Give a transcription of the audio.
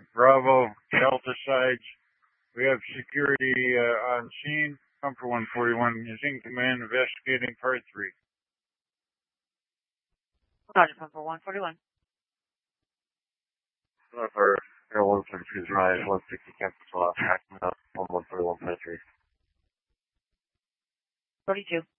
Bravo, Delta sides. We have security on scene. Comfort 141 is in command, investigating part 3. Roger, Comfort 141. For Air 132's rise, 160 campus off, acting up on 141 part 3. 42.